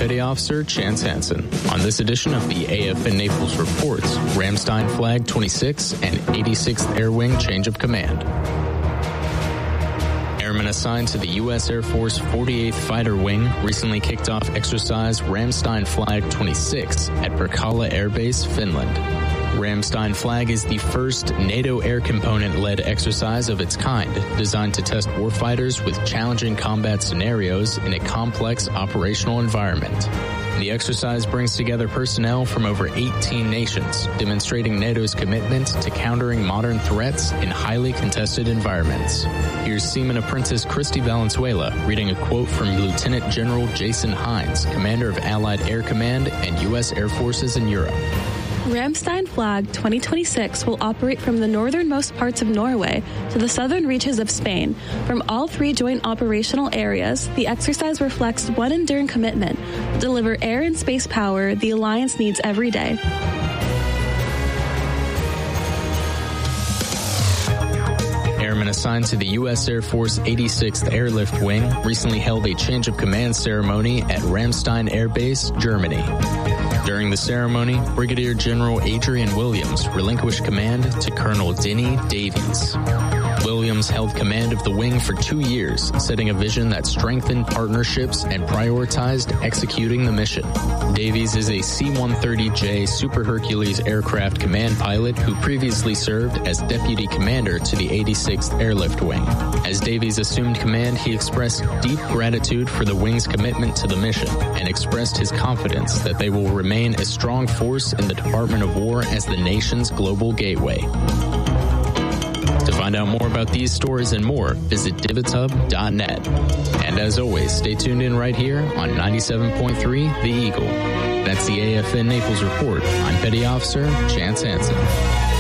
Petty Officer Chance Hansen. On this edition of the AFN Naples Reports, Ramstein Flag 26 and 86th Air Wing change of command. Airmen assigned to the U.S. Air Force 48th Fighter Wing recently kicked off exercise Ramstein Flag 26 at Perkala Air Base, Finland. Ramstein Flag is the first NATO air component-led exercise of its kind, designed to test warfighters with challenging combat scenarios in a complex operational environment. The exercise brings together personnel from over 18 nations, demonstrating NATO's commitment to countering modern threats in highly contested environments. Here's Seaman Apprentice Christy Valenzuela reading a quote from Lieutenant General Jason Hines, Commander of Allied Air Command and U.S. Air Forces in Europe. Ramstein Flag 2026 will operate from the northernmost parts of Norway to the southern reaches of Spain. From all three joint operational areas, the exercise reflects one enduring commitment to deliver air and space power the alliance needs every day. Airmen assigned to the U.S. Air Force 86th Airlift Wing recently held a change of command ceremony at Ramstein Air Base, Germany. During the ceremony, Brigadier General Adrian Williams relinquished command to Colonel Denny Davies. Williams held command of the wing for 2 years, setting a vision that strengthened partnerships and prioritized executing the mission. Davies is a C-130J Super Hercules aircraft command pilot who previously served as deputy commander to the 86th Airlift Wing. As Davies assumed command, he expressed deep gratitude for the wing's commitment to the mission and expressed his confidence that they will remain a strong force in the Department of War as the nation's global gateway. To find out more about these stories and more, visit DivotHub.net. And as always, stay tuned in right here on 97.3 The Eagle. That's the AFN Naples Report. I'm Petty Officer Chance Hansen.